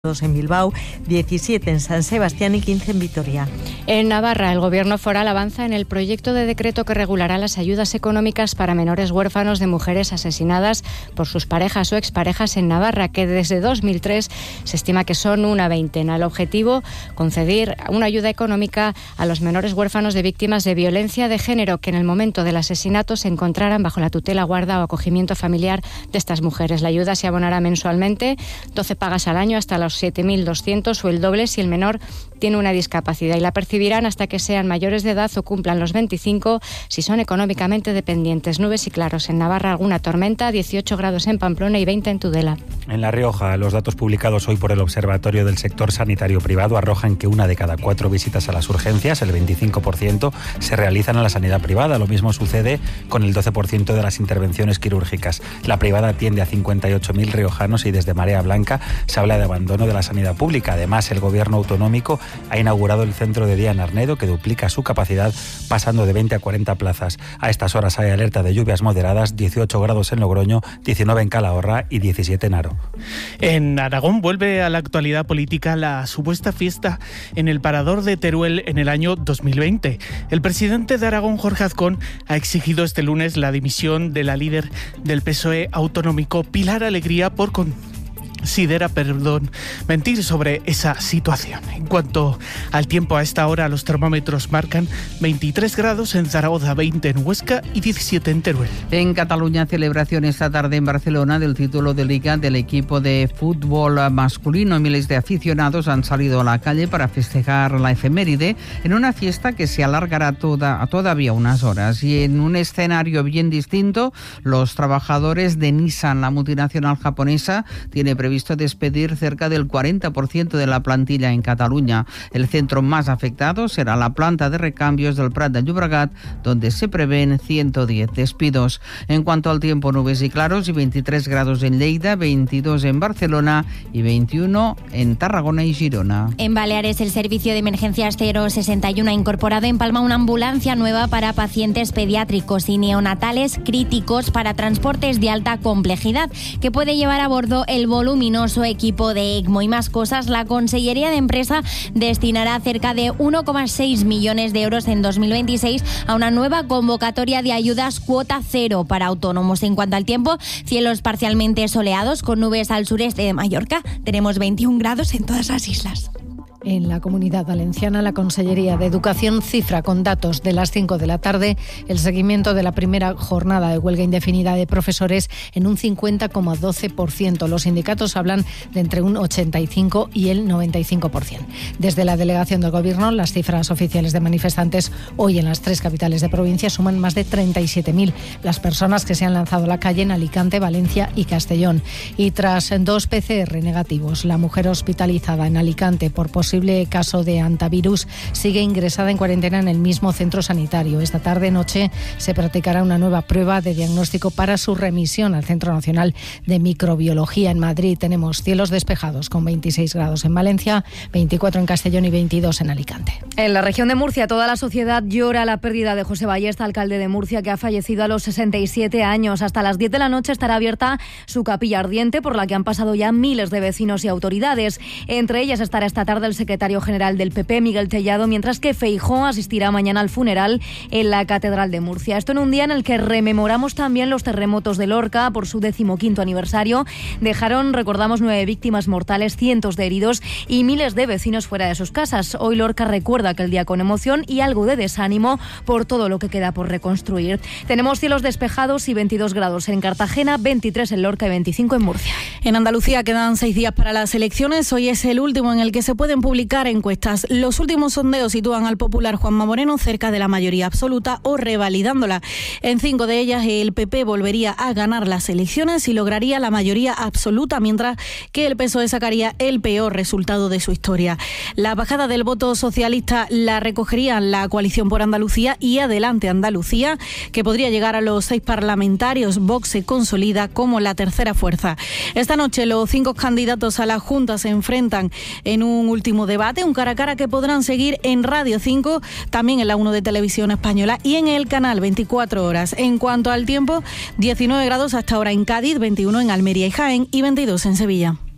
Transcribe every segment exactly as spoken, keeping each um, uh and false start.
en Bilbao, diecisiete en San Sebastián y quince en Vitoria. En Navarra, el Gobierno foral avanza en el proyecto de decreto que regulará las ayudas económicas para menores huérfanos de mujeres asesinadas por sus parejas o exparejas en Navarra, que desde dos mil tres se estima que son una veintena. El objetivo, conceder una ayuda económica a los menores huérfanos de víctimas de violencia de género que en el momento del asesinato se encontraran bajo la tutela, guarda o acogimiento familiar de estas mujeres. La ayuda se abonará mensualmente, doce pagas al año hasta los siete mil doscientos o el doble si el menor tiene una discapacidad, y la percibirán hasta que sean mayores de edad o cumplan los veinticinco si son económicamente dependientes. Nubes y claros en Navarra, alguna tormenta, dieciocho grados en Pamplona y veinte en Tudela. En La Rioja, los datos publicados hoy por el Observatorio del Sector Sanitario Privado arrojan que una de cada cuatro visitas a las urgencias, el veinticinco por ciento, se realizan en la sanidad privada. Lo mismo sucede con el doce por ciento de las intervenciones quirúrgicas. La privada atiende a cincuenta y ocho mil riojanos y desde Marea Blanca se habla de abandono de la sanidad pública. Además, el Gobierno autonómico ha inaugurado el centro de día en Arnedo, que duplica su capacidad pasando de veinte a cuarenta plazas. A estas horas hay alerta de lluvias moderadas, dieciocho grados en Logroño, diecinueve en Calahorra y diecisiete en Haro. En Aragón vuelve a la actualidad política la supuesta fiesta en el Parador de Teruel en el año dos mil veinte. El presidente de Aragón, Jorge Azcón, ha exigido este lunes la dimisión de la líder del P S O E autonómico, Pilar Alegría, por con Sidera, perdón, mentir sobre esa situación. En cuanto al tiempo, a esta hora los termómetros marcan veintitrés grados en Zaragoza, veinte en Huesca y diecisiete en Teruel. En Cataluña, celebración esta tarde en Barcelona del título de Liga del equipo de fútbol masculino. Miles de aficionados han salido a la calle para festejar la efeméride en una fiesta que se alargará toda, todavía unas horas. Y en un escenario bien distinto, los trabajadores de Nissan, la multinacional japonesa, tiene previsto visto despedir cerca del cuarenta por ciento de la plantilla en Cataluña. El centro más afectado será la planta de recambios del Prat de Llobregat, donde se prevén ciento diez despidos. En cuanto al tiempo, nubes y claros y veintitrés grados en Lleida, veintidós en Barcelona y veintiuno en Tarragona y Girona. En Baleares, el servicio de emergencias cero sesenta y uno ha incorporado en Palma una ambulancia nueva para pacientes pediátricos y neonatales críticos para transportes de alta complejidad, que puede llevar a bordo el volumen equipo de ECMO. Y más cosas, la Consellería de Empresa destinará cerca de uno coma seis millones de euros en dos mil veintiséis a una nueva convocatoria de ayudas cuota cero para autónomos. En cuanto al tiempo, cielos parcialmente soleados con nubes al sureste de Mallorca. Tenemos veintiún grados en todas las islas. En la Comunidad Valenciana, la Consellería de Educación cifra con datos de las cinco de la tarde el seguimiento de la primera jornada de huelga indefinida de profesores en un cincuenta coma doce por ciento. Los sindicatos hablan de entre un ochenta y cinco y el noventa y cinco por ciento. Desde la delegación del Gobierno, las cifras oficiales de manifestantes hoy en las tres capitales de provincia suman más de treinta y siete mil las personas que se han lanzado a la calle en Alicante, Valencia y Castellón. Y tras dos P C R negativos, la mujer hospitalizada en Alicante por posible posible caso de hantavirus sigue ingresada en cuarentena en el mismo centro sanitario. Esta tarde-noche se practicará una nueva prueba de diagnóstico para su remisión al Centro Nacional de Microbiología. En Madrid tenemos cielos despejados con veintiséis grados en Valencia, veinticuatro en Castellón y veintidós en Alicante. En la región de Murcia, toda la sociedad llora la pérdida de José Ballesta, alcalde de Murcia, que ha fallecido a los sesenta y siete años. Hasta las diez de la noche estará abierta su capilla ardiente, por la que han pasado ya miles de vecinos y autoridades. Entre ellas estará esta tarde el secretario general del P P, Miguel Tellado, mientras que Feijóo asistirá mañana al funeral en la Catedral de Murcia. Esto en un día en el que rememoramos también los terremotos de Lorca por su decimoquinto aniversario. Dejaron, recordamos, nueve víctimas mortales, cientos de heridos y miles de vecinos fuera de sus casas. Hoy Lorca recuerda aquel día con emoción y algo de desánimo por todo lo que queda por reconstruir. Tenemos cielos despejados y veintidós grados en Cartagena, veintitrés en Lorca y veinticinco en Murcia. En Andalucía quedan seis días para las elecciones. Hoy es el último en el que se pueden publicar encuestas. Los últimos sondeos sitúan al popular Juanma Moreno cerca de la mayoría absoluta o revalidándola. En cinco de ellas el P P volvería a ganar las elecciones y lograría la mayoría absoluta, mientras que el P S O E sacaría el peor resultado de su historia. La bajada del voto socialista la recogería la Coalición por Andalucía y Adelante Andalucía, que podría llegar a los seis parlamentarios. Vox se consolida como la tercera fuerza. Esta noche los cinco candidatos a la Junta se enfrentan en un último debate, un cara a cara que podrán seguir en Radio cinco, también en la uno de Televisión Española y en el canal veinticuatro horas. En cuanto al tiempo, diecinueve grados hasta ahora en Cádiz, veintiuno en Almería y Jaén y veintidós en Sevilla.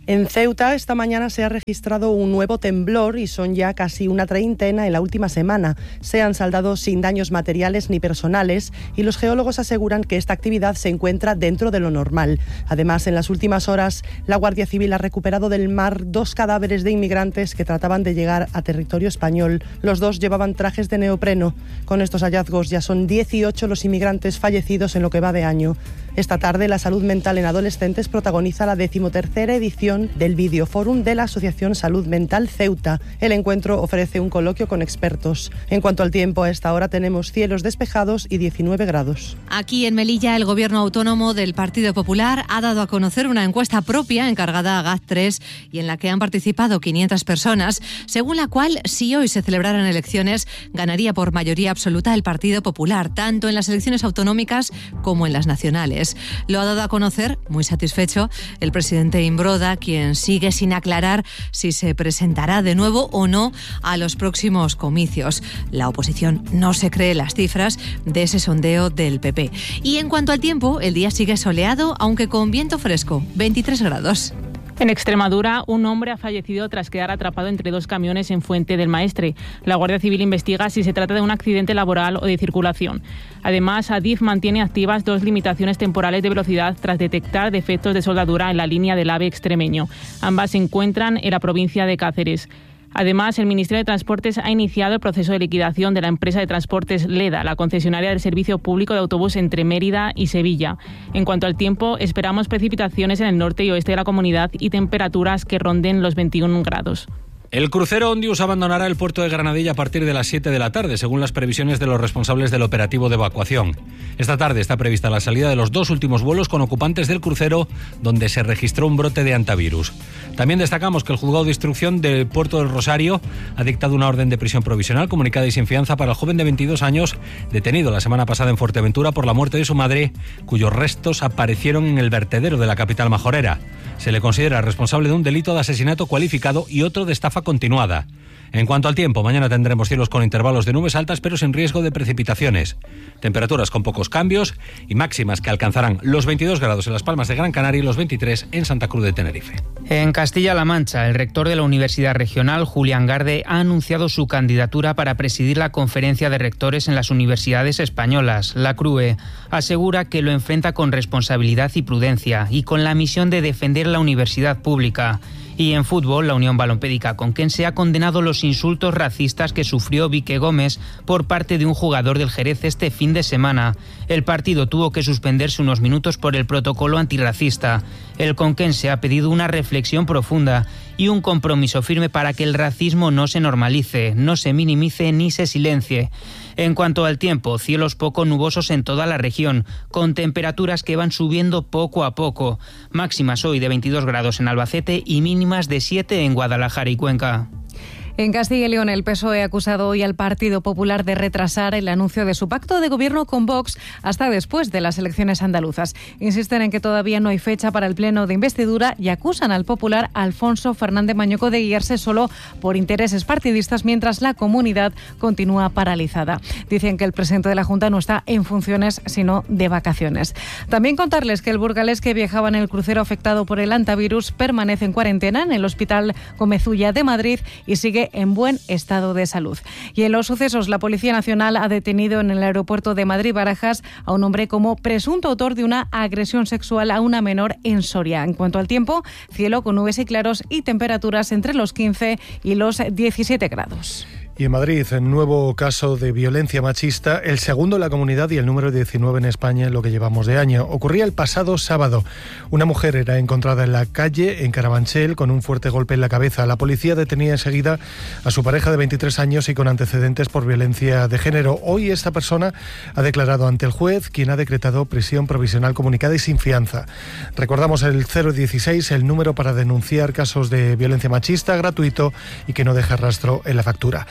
En Ceuta esta mañana se ha registrado un nuevo temblor y son ya casi una treintena en la última semana. Se han saldado sin daños materiales ni personales y los geólogos aseguran que esta actividad se encuentra dentro de lo normal. Además, en las últimas horas, la Guardia Civil ha recuperado del mar dos cadáveres de inmigrantes que trataban de llegar a territorio español. Los dos llevaban trajes de neopreno. Con estos hallazgos ya son dieciocho los inmigrantes fallecidos en lo que va de año. Esta tarde, la salud mental en adolescentes protagoniza la decimotercera edición del Videoforum de la Asociación Salud Mental Ceuta. El encuentro ofrece un coloquio con expertos. En cuanto al tiempo, a esta hora tenemos cielos despejados y diecinueve grados. Aquí en Melilla, el Gobierno autónomo del Partido Popular ha dado a conocer una encuesta propia encargada a G A T tres y en la que han participado quinientas personas, según la cual, si hoy se celebraran elecciones, ganaría por mayoría absoluta el Partido Popular, tanto en las elecciones autonómicas como en las nacionales. Lo ha dado a conocer, muy satisfecho, el presidente Imbroda, quien sigue sin aclarar si se presentará de nuevo o no a los próximos comicios. La oposición no se cree las cifras de ese sondeo del P P. Y en cuanto al tiempo, el día sigue soleado, aunque con viento fresco, veintitrés grados. En Extremadura, un hombre ha fallecido tras quedar atrapado entre dos camiones en Fuente del Maestre. La Guardia Civil investiga si se trata de un accidente laboral o de circulación. Además, Adif mantiene activas dos limitaciones temporales de velocidad tras detectar defectos de soldadura en la línea del AVE extremeño. Ambas se encuentran en la provincia de Cáceres. Además, el Ministerio de Transportes ha iniciado el proceso de liquidación de la empresa de transportes Leda, la concesionaria del servicio público de autobús entre Mérida y Sevilla. En cuanto al tiempo, esperamos precipitaciones en el norte y oeste de la comunidad y temperaturas que ronden los veintiún grados. El crucero Ondius abandonará el puerto de Granadilla a partir de las siete de la tarde, según las previsiones de los responsables del operativo de evacuación. Esta tarde está prevista la salida de los dos últimos vuelos con ocupantes del crucero, donde se registró un brote de antivirus. También destacamos que el juzgado de instrucción del puerto del Rosario ha dictado una orden de prisión provisional comunicada y sin fianza para el joven de veintidós años, detenido la semana pasada en Fuerteventura por la muerte de su madre, cuyos restos aparecieron en el vertedero de la capital majorera. Se le considera responsable de un delito de asesinato cualificado y otro de estafa continuada. En cuanto al tiempo, mañana tendremos cielos con intervalos de nubes altas pero sin riesgo de precipitaciones. Temperaturas con pocos cambios y máximas que alcanzarán los veintidós grados en Las Palmas de Gran Canaria y los veintitrés en Santa Cruz de Tenerife. En Castilla-La Mancha, el rector de la Universidad Regional, Julián Garde, ha anunciado su candidatura para presidir la Conferencia de Rectores en las Universidades Españolas. La C R U E asegura que lo enfrenta con responsabilidad y prudencia y con la misión de defender la universidad pública. Y en fútbol, la Unión Balompédica Conquense ha condenado los insultos racistas que sufrió Vique Gómez por parte de un jugador del Jerez este fin de semana. El partido tuvo que suspenderse unos minutos por el protocolo antirracista. El conquense ha pedido una reflexión profunda y un compromiso firme para que el racismo no se normalice, no se minimice ni se silencie. En cuanto al tiempo, cielos poco nubosos en toda la región, con temperaturas que van subiendo poco a poco. Máximas hoy de veintidós grados en Albacete y mínimas de siete en Guadalajara y Cuenca. En Castilla y León, el P S O E ha acusado hoy al Partido Popular de retrasar el anuncio de su pacto de gobierno con Vox hasta después de las elecciones andaluzas. Insisten en que todavía no hay fecha para el pleno de investidura y acusan al popular Alfonso Fernández Mañueco de guiarse solo por intereses partidistas mientras la comunidad continúa paralizada. Dicen que el presidente de la Junta no está en funciones, sino de vacaciones. También contarles que el burgalés que viajaba en el crucero afectado por el antivirus permanece en cuarentena en el Hospital Comezulla de Madrid y sigue en buen estado de salud. Y en los sucesos, la Policía Nacional ha detenido en el aeropuerto de Madrid-Barajas a un hombre como presunto autor de una agresión sexual a una menor en Soria. En cuanto al tiempo, cielo con nubes y claros y temperaturas entre los quince y los diecisiete grados. Y en Madrid, el nuevo caso de violencia machista, el segundo en la comunidad y el número diecinueve en España en lo que llevamos de año. Ocurría el pasado sábado. Una mujer era encontrada en la calle, en Carabanchel, con un fuerte golpe en la cabeza. La policía detenía enseguida a su pareja de veintitrés años y con antecedentes por violencia de género. Hoy esta persona ha declarado ante el juez, quien ha decretado prisión provisional comunicada y sin fianza. Recordamos el cero dieciséis, el número para denunciar casos de violencia machista, gratuito y que no deja rastro en la factura.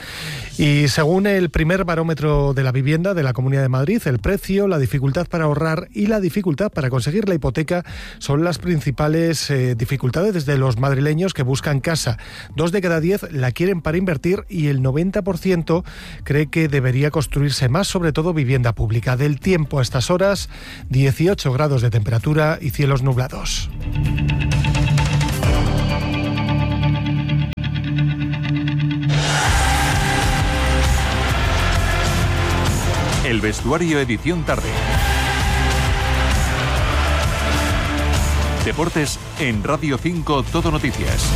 Y según el primer barómetro de la vivienda de la Comunidad de Madrid, el precio, la dificultad para ahorrar y la dificultad para conseguir la hipoteca son las principales eh, dificultades de los madrileños que buscan casa. Dos de cada diez la quieren para invertir y el noventa por ciento cree que debería construirse más, sobre todo vivienda pública. Del tiempo a estas horas, dieciocho grados de temperatura y cielos nublados. El vestuario edición tarde. Deportes en Radio cinco Todo Noticias.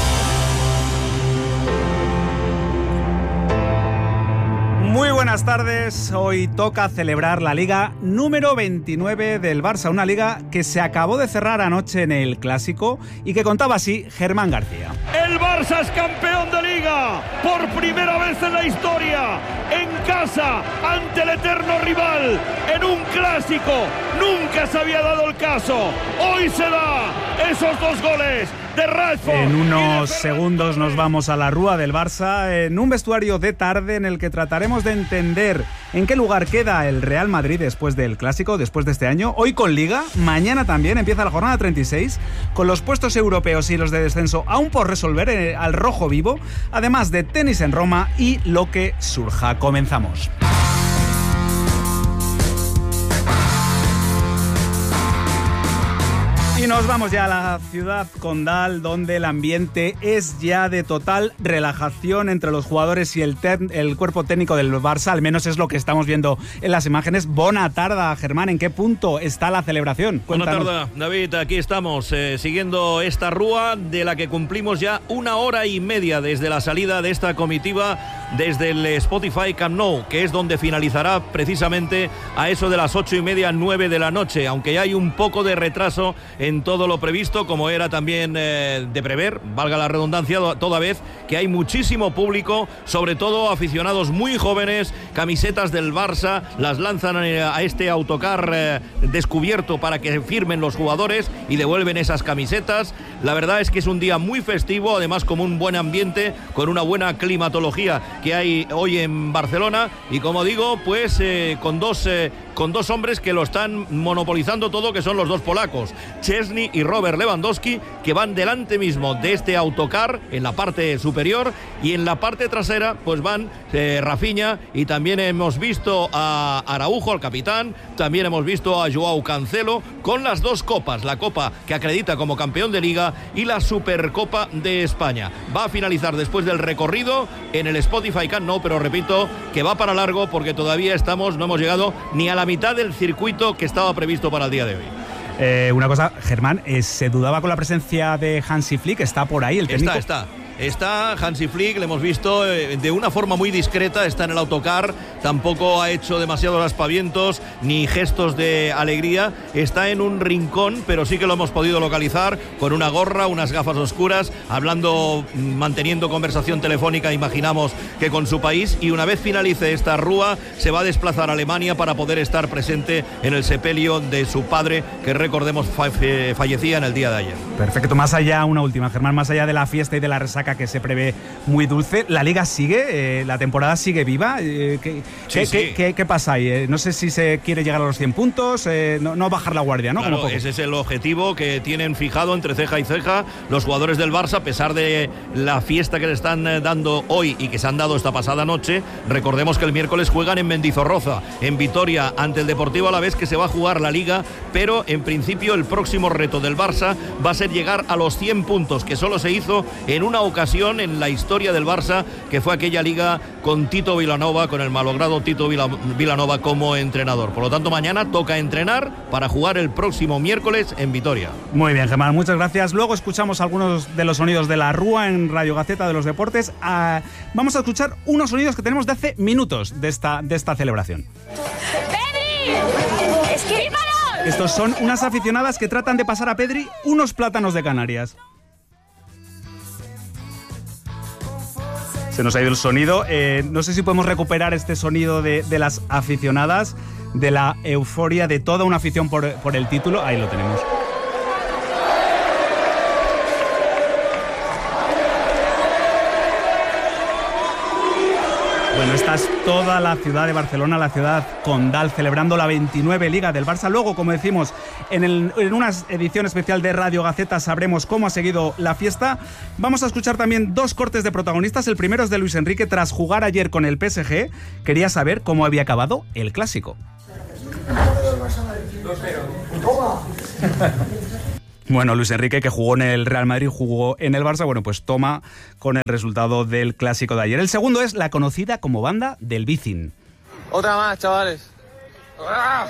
Muy buenas tardes, hoy toca celebrar la liga número veintinueve del Barça, una liga que se acabó de cerrar anoche en el Clásico y que contaba así Germán García. El Barça es campeón de liga por primera vez en la historia, en casa, ante el eterno rival, en un Clásico. Nunca se había dado el caso, hoy se da esos dos goles. En unos segundos nos vamos a la Rúa del Barça, en un vestuario de tarde en el que trataremos de entender en qué lugar queda el Real Madrid después del Clásico, después de este año. Hoy con Liga, mañana también empieza la jornada treinta y seis, con los puestos europeos y los de descenso aún por resolver al rojo vivo, además de tenis en Roma y lo que surja. Comenzamos. Y nos vamos ya a la ciudad condal, donde el ambiente es ya de total relajación entre los jugadores y el, el cuerpo técnico del Barça, al menos es lo que estamos viendo en las imágenes. Bona tarda, Germán, ¿en qué punto está la celebración? Cuéntanos. Buena tarde, David, aquí estamos eh, siguiendo esta rúa de la que cumplimos ya una hora y media desde la salida de esta comitiva desde el Spotify Camp Nou, que es donde finalizará precisamente a eso de las ocho y media, nueve de la noche, aunque ya hay un poco de retraso en todo lo previsto, como era también eh, de prever, valga la redundancia, toda vez que hay muchísimo público, sobre todo aficionados muy jóvenes, camisetas del Barça, las lanzan a este autocar eh, descubierto para que firmen los jugadores y devuelven esas camisetas. La verdad es que es un día muy festivo, además con un buen ambiente, con una buena climatología que hay hoy en Barcelona y, como digo, pues eh, con dos eh, con dos hombres que lo están monopolizando todo, que son los dos polacos, Szczesny y Robert Lewandowski, que van delante mismo de este autocar en la parte superior, y en la parte trasera pues van eh, Rafinha, y también hemos visto a Araujo, al capitán, también hemos visto a Joao Cancelo con las dos copas, la copa que acredita como campeón de liga y la Supercopa de España. Va a finalizar después del recorrido en el Spotify Camp Nou, pero repito que va para largo porque todavía estamos, no hemos llegado ni a la mitad del circuito que estaba previsto para el día de hoy. Eh, una cosa, Germán, eh, se dudaba con la presencia de Hansi Flick, está por ahí el técnico. Está, está. Está Hansi Flick, le hemos visto eh, de una forma muy discreta, está en el autocar, tampoco ha hecho demasiados aspavientos ni gestos de alegría, está en un rincón, pero sí que lo hemos podido localizar con una gorra, unas gafas oscuras, hablando, manteniendo conversación telefónica, imaginamos que con su país, y una vez finalice esta rúa se va a desplazar a Alemania para poder estar presente en el sepelio de su padre, que recordemos fa- fallecía en el día de ayer. Perfecto, más allá, una última, Germán, más allá de la fiesta y de la resaca que se prevé muy dulce, la liga sigue, eh, la temporada sigue viva. Eh, ¿qué, sí, ¿qué, sí. ¿qué, qué, qué pasa ahí? Eh, no sé si se quiere llegar a los cien puntos, eh, no, no bajar la guardia, ¿no? Claro, Como poco. Ese es el objetivo que tienen fijado entre ceja y ceja los jugadores del Barça, a pesar de la fiesta que le están dando hoy y que se han dado esta pasada noche. Recordemos que el miércoles juegan en Mendizorroza, en Vitoria, ante el Deportivo Alavés, que se va a jugar la liga, pero en principio el próximo reto del Barça va a ser llegar a los cien puntos, que solo se hizo en una ocasión en la historia del Barça, que fue aquella liga con Tito Vilanova, con el malogrado Tito Vilanova como entrenador. Por lo tanto, mañana toca entrenar para jugar el próximo miércoles en Vitoria. Muy bien, Germán, muchas gracias. Luego escuchamos algunos de los sonidos de la Rúa en Radio Gaceta de los Deportes. Uh, vamos a escuchar unos sonidos que tenemos de hace minutos de esta, de esta celebración. ¡Pedri! ¡Esquímalo! Estos son unas aficionadas que tratan de pasar a Pedri unos plátanos de Canarias. Se nos ha ido el sonido. Eh, no sé si podemos recuperar este sonido de, de las aficionadas, de la euforia de toda una afición por, por el título. Ahí lo tenemos. Bueno, esta es toda la ciudad de Barcelona, la ciudad condal, celebrando la veintinueve Liga del Barça. Luego, como decimos, en, el, en una edición especial de Radio Gaceta sabremos cómo ha seguido la fiesta. Vamos a escuchar también dos cortes de protagonistas. El primero es de Luis Enrique, tras jugar ayer con el P S G. Quería saber cómo había acabado el Clásico. Bueno, Luis Enrique, que jugó en el Real Madrid, jugó en el Barça, bueno, pues toma con el resultado del Clásico de ayer. El segundo es la conocida como banda del Vicin. Otra más, chavales. ¡Ah!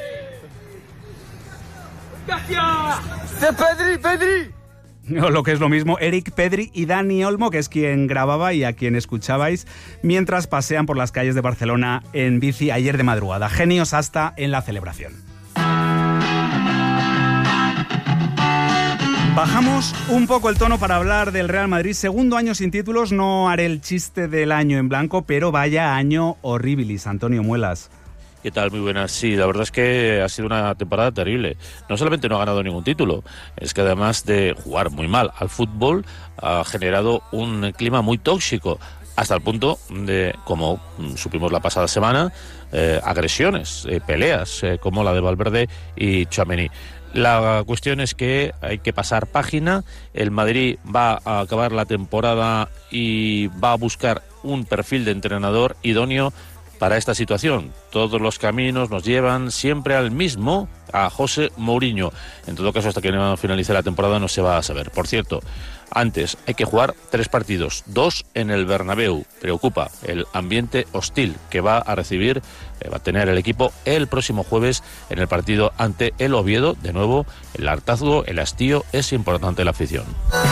¡De Pedri, Pedri! O lo que es lo mismo, Eric Pedri y Dani Olmo, que es quien grababa y a quien escuchabais mientras pasean por las calles de Barcelona en bici ayer de madrugada. Genios hasta en la celebración. Bajamos un poco el tono para hablar del Real Madrid. Segundo año sin títulos, no haré el chiste del año en blanco, pero vaya año horribilis, Antonio Muelas. ¿Qué tal? Muy buenas. Sí, la verdad es que ha sido una temporada terrible. No solamente no ha ganado ningún título, es que además de jugar muy mal al fútbol, ha generado un clima muy tóxico, hasta el punto de, como supimos la pasada semana, eh, agresiones, eh, peleas, eh, como la de Valverde y Tchouaméni. La cuestión es que hay que pasar página. El Madrid va a acabar la temporada y va a buscar un perfil de entrenador idóneo para esta situación. Todos los caminos nos llevan siempre al mismo, a José Mourinho. En todo caso, hasta que no finalice la temporada no se va a saber. Por cierto, antes hay que jugar tres partidos, dos en el Bernabéu. Preocupa el ambiente hostil que va a recibir, eh, va a tener el equipo el próximo jueves en el partido ante el Oviedo. De nuevo, el hartazgo, el hastío, es importante la afición.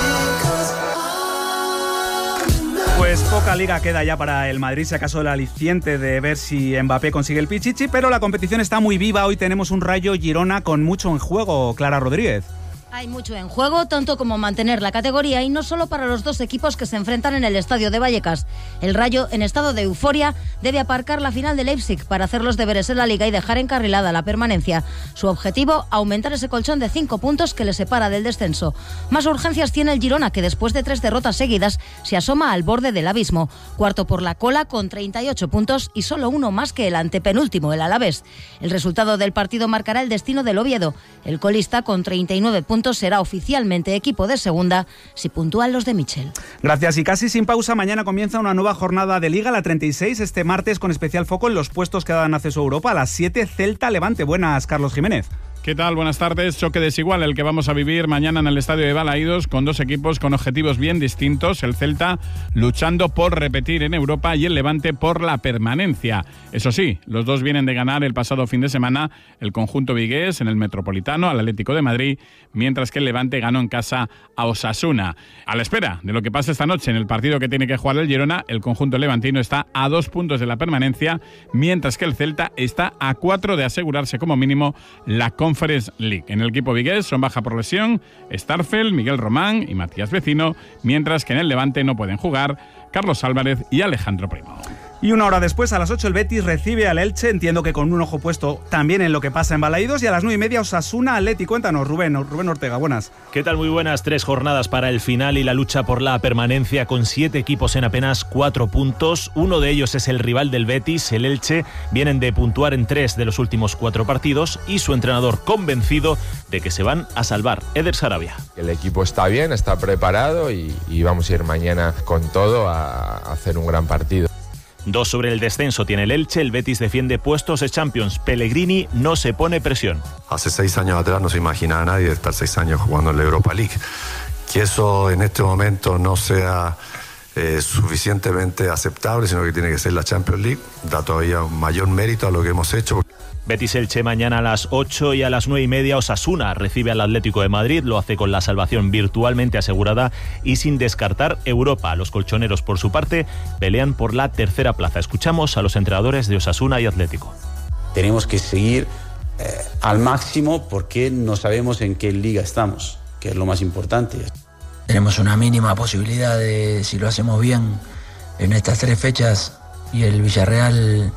Pues poca liga queda ya para el Madrid, si acaso el aliciente de ver si Mbappé consigue el pichichi, pero la competición está muy viva. Hoy tenemos un Rayo Girona con mucho en juego. Clara Rodríguez. Hay mucho en juego, tanto como mantener la categoría, y no solo para los dos equipos que se enfrentan en el estadio de Vallecas. El Rayo, en estado de euforia, debe aparcar la final de Leipzig para hacer los deberes en la Liga y dejar encarrilada la permanencia. Su objetivo, aumentar ese colchón de cinco puntos que le separa del descenso. Más urgencias tiene el Girona, que después de tres derrotas seguidas se asoma al borde del abismo. Cuarto por la cola con treinta y ocho puntos y solo uno más que el antepenúltimo, el Alavés. El resultado del partido marcará el destino del Oviedo. El colista, con treinta y nueve puntos, será oficialmente equipo de segunda si puntúan los de Michel. Gracias. Y casi sin pausa, mañana comienza una nueva jornada de Liga, la treinta y seis, este martes, con especial foco en los puestos que dan acceso a Europa. A las siete, Celta Levante. Buenas, Carlos Jiménez. ¿Qué tal? Buenas tardes. Choque desigual el que vamos a vivir mañana en el estadio de Balaídos, con dos equipos con objetivos bien distintos. El Celta luchando por repetir en Europa y el Levante por la permanencia. Eso sí, los dos vienen de ganar el pasado fin de semana el conjunto vigués en el Metropolitano al Atlético de Madrid, mientras que el Levante ganó en casa a Osasuna. A la espera de lo que pase esta noche en el partido que tiene que jugar el Girona, el conjunto levantino está a dos puntos de la permanencia, mientras que el Celta está a cuatro de asegurarse como mínimo la Conference League. En el equipo vigués son baja por lesión Starfel, Miguel Román y Matías Vecino, mientras que en el Levante no pueden jugar Carlos Álvarez y Alejandro Primo. Y una hora después, a las ocho, el Betis recibe al Elche, entiendo que con un ojo puesto también en lo que pasa en Balaídos, y a las nueve y media Osasuna Atleti. Cuéntanos, Rubén, Rubén Ortega, buenas. ¿Qué tal? Muy buenas. Tres jornadas para el final y la lucha por la permanencia, con siete equipos en apenas cuatro puntos. Uno de ellos es el rival del Betis, el Elche. Vienen de puntuar en tres de los últimos cuatro partidos y su entrenador convencido de que se van a salvar. Eder Sarabia. El equipo está bien, está preparado y, y vamos a ir mañana con todo a, a hacer un gran partido. Dos sobre el descenso tiene el Elche, el Betis defiende puestos de Champions. Pellegrini no se pone presión. Hace seis años atrás no se imaginaba nadie de estar seis años jugando en la Europa League. Que eso en este momento no sea eh, suficientemente aceptable, sino que tiene que ser la Champions League, da todavía un mayor mérito a lo que hemos hecho. Betis-Elche mañana a las ocho, y a las nueve y media Osasuna recibe al Atlético de Madrid. Lo hace con la salvación virtualmente asegurada y sin descartar Europa. Los colchoneros, por su parte, pelean por la tercera plaza. Escuchamos a los entrenadores de Osasuna y Atlético. Tenemos que seguir eh, al máximo, porque no sabemos en qué liga estamos, que es lo más importante. Tenemos una mínima posibilidad de, si lo hacemos bien en estas tres fechas y el Villarreal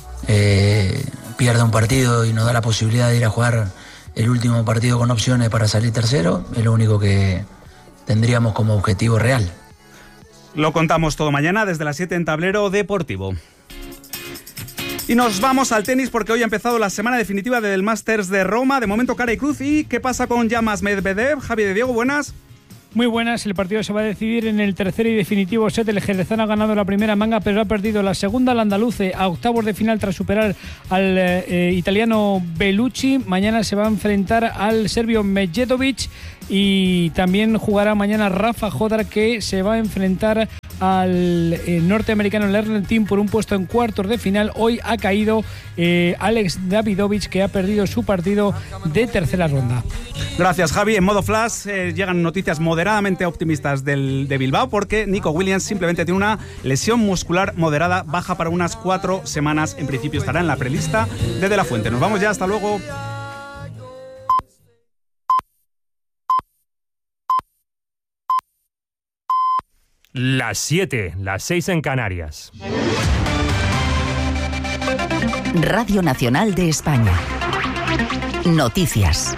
eh, pierde un partido y nos da la posibilidad de ir a jugar el último partido con opciones para salir tercero, es lo único que tendríamos como objetivo real. Lo contamos todo mañana desde las siete en Tablero Deportivo. Y nos vamos al tenis, porque hoy ha empezado la semana definitiva del Masters de Roma. De momento cara y cruz. ¿Y qué pasa con Yamas Medvedev? Javi de Diego, buenas. Muy buenas, el partido se va a decidir en el tercer y definitivo set. El jerezano ha ganado la primera manga, pero ha perdido la segunda. El andaluce a octavos de final tras superar al eh, italiano Bellucci. Mañana se va a enfrentar al serbio Medjedovic, y también jugará mañana Rafa Jodar, que se va a enfrentar al eh, norteamericano Lerner Team por un puesto en cuartos de final. Hoy ha caído eh, Alex Davidovich, que ha perdido su partido de tercera ronda. Gracias, Javi. En modo flash eh, llegan noticias moderadamente optimistas del, de Bilbao, porque Nico Williams simplemente tiene una lesión muscular moderada, baja para unas cuatro semanas. En principio estará en la prelista de De La Fuente. Nos vamos ya, hasta luego. Las siete, las seis en Canarias. Radio Nacional de España. Noticias.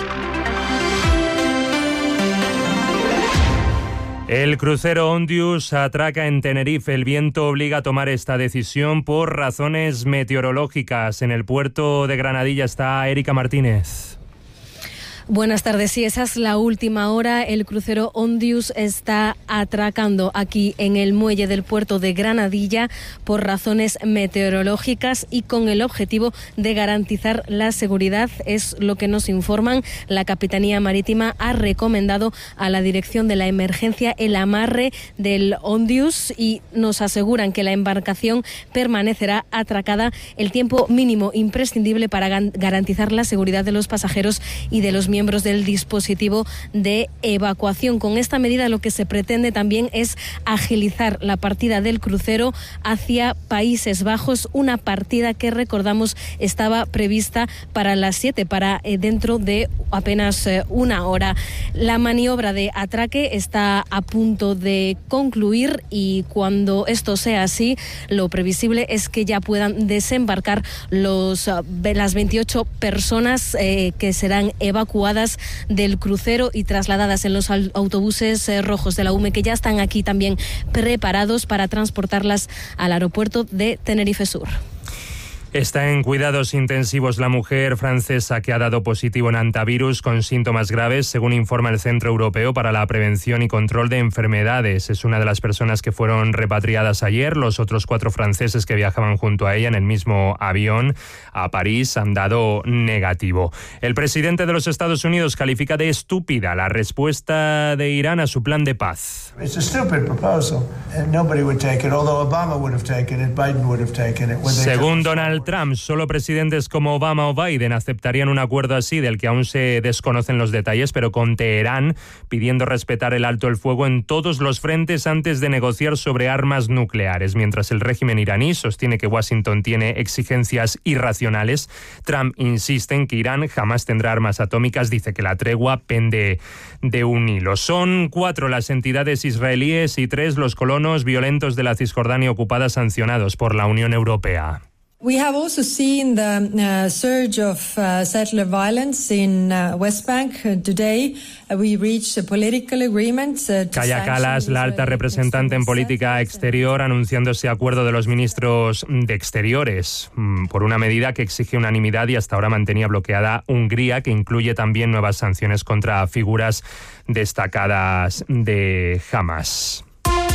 El crucero Ondius atraca en Tenerife. El viento obliga a tomar esta decisión por razones meteorológicas. En el puerto de Granadilla está Erika Martínez. Buenas tardes. Sí, esa es la última hora. El crucero Ondius está atracando aquí en el muelle del puerto de Granadilla por razones meteorológicas y con el objetivo de garantizar la seguridad. Es lo que nos informan. La Capitanía Marítima ha recomendado a la Dirección de la Emergencia el amarre del Ondius y nos aseguran que la embarcación permanecerá atracada el tiempo mínimo imprescindible para garantizar la seguridad de los pasajeros y de los miembros del dispositivo de evacuación. Con esta medida lo que se pretende también es agilizar la partida del crucero hacia Países Bajos, una partida que, recordamos, estaba prevista para las siete, para eh, dentro de apenas eh, una hora. La maniobra de atraque está a punto de concluir y cuando esto sea así, lo previsible es que ya puedan desembarcar los, las veintiocho personas eh, que serán evacuadas del crucero y trasladadas en los autobuses eh, rojos de la U M E, que ya están aquí también preparados para transportarlas al aeropuerto de Tenerife Sur. Está en cuidados intensivos la mujer francesa que ha dado positivo en antivirus con síntomas graves, según informa el Centro Europeo para la Prevención y Control de Enfermedades. Es una de las personas que fueron repatriadas ayer. Los otros cuatro franceses que viajaban junto a ella en el mismo avión a París han dado negativo. El presidente de los Estados Unidos califica de estúpida la respuesta de Irán a su plan de paz. It's a stupid proposal and nobody would take it, although Obama would have taken it, Biden would have taken it. Según Donald Trump, solo presidentes como Obama o Biden aceptarían un acuerdo así, del que aún se desconocen los detalles, pero con Teherán pidiendo respetar el alto el fuego en todos los frentes antes de negociar sobre armas nucleares. Mientras el régimen iraní sostiene que Washington tiene exigencias irracionales, Trump insiste en que Irán jamás tendrá armas atómicas. Dice que la tregua pende de un hilo. Son cuatro las entidades israelíes y tres los colonos violentos de la Cisjordania ocupada sancionados por la Unión Europea. We have also seen the uh, surge of uh, settler violence in uh, West Bank. Uh, today uh, we reached a political agreement. Uh, Kaja Kallas, la alta representante en política exterior, anunciando ese acuerdo de los ministros de Exteriores por una medida que exige unanimidad y hasta ahora mantenía bloqueada Hungría, que incluye también nuevas sanciones contra figuras destacadas de Hamas.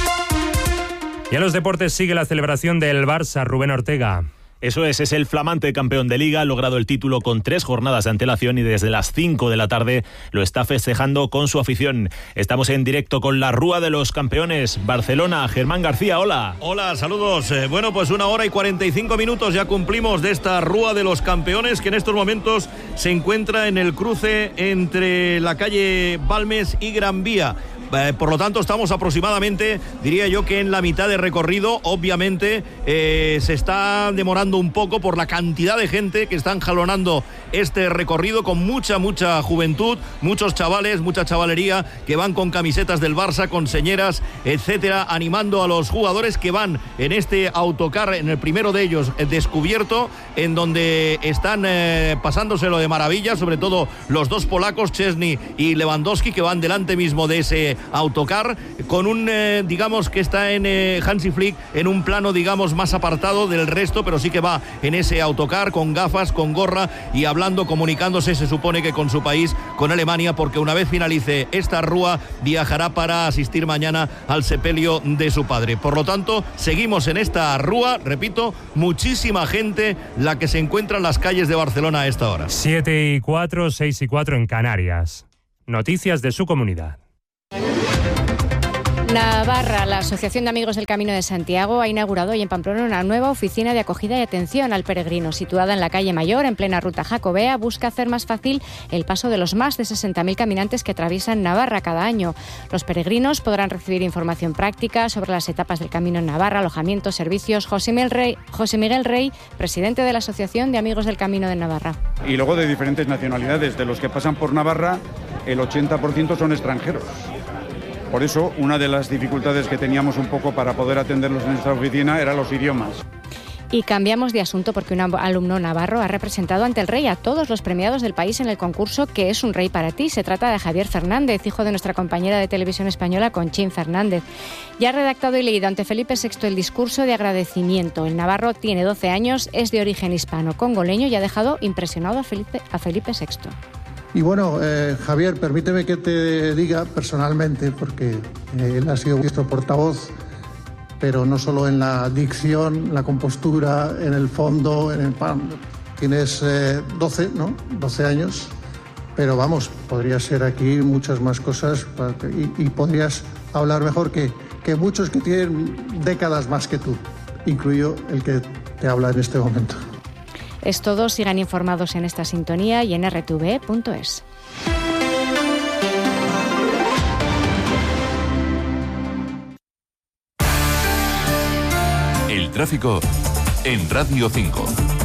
Y a los deportes sigue la celebración del Barça. Rubén Ortega. Eso es, es el flamante campeón de Liga, ha logrado el título con tres jornadas de antelación y desde las cinco de la tarde lo está festejando con su afición. Estamos en directo con la Rúa de los Campeones, Barcelona. Germán García, hola. Hola, saludos. Eh, bueno, pues una hora y cuarenta y cinco minutos ya cumplimos de esta Rúa de los Campeones, que en estos momentos se encuentra en el cruce entre la calle Balmes y Gran Vía. Eh, por lo tanto, estamos aproximadamente, diría yo, que en la mitad de recorrido. Obviamente eh, se está demorando un poco por la cantidad de gente que están jalonando este recorrido, con mucha, mucha juventud, muchos chavales, mucha chavalería que van con camisetas del Barça, con señeras, etcétera, animando a los jugadores que van en este autocar, en el primero de ellos eh, descubierto, en donde están eh, pasándoselo de maravilla, sobre todo los dos polacos, Szczesny y Lewandowski, que van delante mismo de ese autocar, con un, eh, digamos, que está en eh, Hansi Flick en un plano, digamos, más apartado del resto, pero sí que va en ese autocar, con gafas, con gorra y hablando, comunicándose, se supone que con su país, con Alemania, porque una vez finalice esta rúa, viajará para asistir mañana al sepelio de su padre. Por lo tanto, seguimos en esta rúa, repito, muchísima gente la que se encuentra en las calles de Barcelona a esta hora. siete y cuatro, seis y cuatro en Canarias. Noticias de su comunidad. Navarra, la Asociación de Amigos del Camino de Santiago ha inaugurado hoy en Pamplona una nueva oficina de acogida y atención al peregrino. Situada en la calle Mayor, en plena ruta jacobea, busca hacer más fácil el paso de los más de sesenta mil caminantes que atraviesan Navarra cada año. Los peregrinos podrán recibir información práctica sobre las etapas del camino en Navarra, alojamientos, servicios. José Miguel Rey, José Miguel Rey, presidente de la Asociación de Amigos del Camino de Navarra. Y luego de diferentes nacionalidades. De los que pasan por Navarra, el ochenta por ciento son extranjeros. Por eso, una de las dificultades que teníamos un poco para poder atenderlos en esta oficina era los idiomas. Y cambiamos de asunto porque un alumno navarro ha representado ante el rey a todos los premiados del país en el concurso ¿Qué es un rey para ti? Se trata de Javier Fernández, hijo de nuestra compañera de televisión española Conchín Fernández. Ya ha redactado y leído ante Felipe sexto el discurso de agradecimiento. El navarro tiene doce años, es de origen hispano-congoleño y ha dejado impresionado a Felipe, a Felipe sexto. Y bueno, eh, Javier, permíteme que te diga personalmente, porque eh, él ha sido vuestro portavoz, pero no solo en la dicción, la compostura, en el fondo, en el pan. Tienes eh, doce, ¿no? doce años, pero vamos, podría ser aquí muchas más cosas y, y podrías hablar mejor que, que muchos que tienen décadas más que tú, incluido el que te habla en este momento. Es todo, sigan informados en esta sintonía y en r t v punto es. El tráfico en Radio cinco.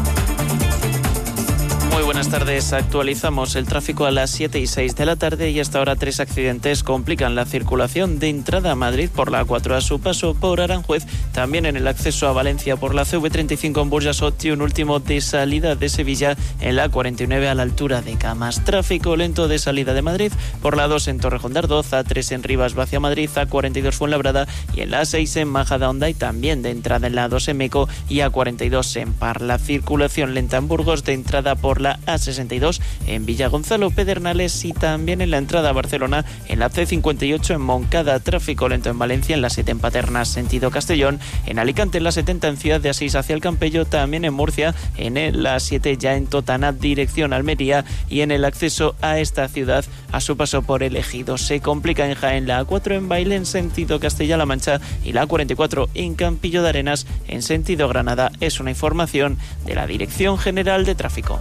Muy buenas tardes. Actualizamos el tráfico a las siete y seis de la tarde y hasta ahora tres accidentes complican la circulación de entrada a Madrid por la A cuatro a su paso por Aranjuez, también en el acceso a Valencia por la C V treinta y cinco en Burjasot y un último de salida de Sevilla en la A cuarenta y nueve a la altura de Camas. Tráfico lento de salida de Madrid por la A dos en Torrejón de Ardoz, A tres en Rivas hacia Madrid, A cuarenta y dos Fuenlabrada y en la A seis en Majadahonda y también de entrada en la A dos en Meco y A cuarenta y dos en Parla. Circulación lenta en Burgos de entrada por la A sesenta y dos en Villagonzalo, Pedernales y también en la entrada a Barcelona en la C cincuenta y ocho en Moncada. Tráfico lento en Valencia en la siete en Paternas sentido Castellón, en Alicante en la setenta en Ciudad de Asís hacia el Campello, también en Murcia en la siete ya en Totana dirección Almería y en el acceso a esta ciudad a su paso por el Ejido. Se complica en Jaén la A cuatro en Bailén sentido Castilla-La Mancha y la A cuarenta y cuatro en Campillo de Arenas en sentido Granada. Es una información de la Dirección General de Tráfico.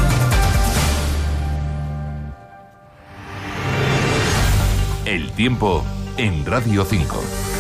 El tiempo en Radio cinco.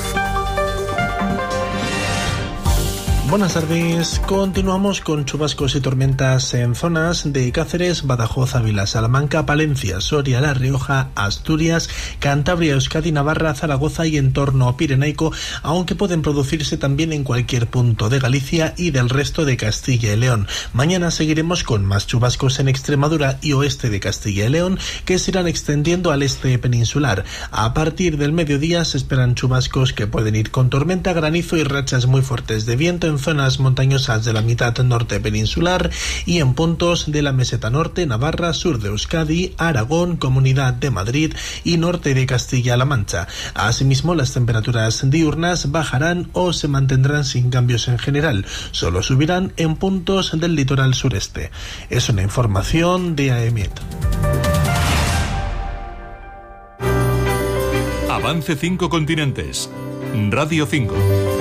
Buenas tardes. Continuamos con chubascos y tormentas en zonas de Cáceres, Badajoz, Ávila, Salamanca, Palencia, Soria, La Rioja, Asturias, Cantabria, Euskadi, Navarra, Zaragoza y entorno pirenaico, aunque pueden producirse también en cualquier punto de Galicia y del resto de Castilla y León. Mañana seguiremos con más chubascos en Extremadura y oeste de Castilla y León, que se irán extendiendo al este peninsular. A partir del mediodía se esperan chubascos que pueden ir con tormenta, granizo y rachas muy fuertes de viento en zonas montañosas de la mitad norte peninsular y en puntos de la meseta norte, Navarra, sur de Euskadi, Aragón, Comunidad de Madrid y norte de Castilla-La Mancha. Asimismo, las temperaturas diurnas bajarán o se mantendrán sin cambios en general. Solo subirán en puntos del litoral sureste. Es una información de A E M I E T. Avance cinco continentes. Radio cinco.